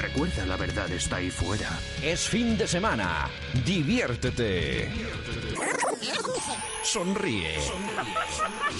Recuerda, la verdad está ahí fuera. Es fin de semana. Diviértete. Sonríe.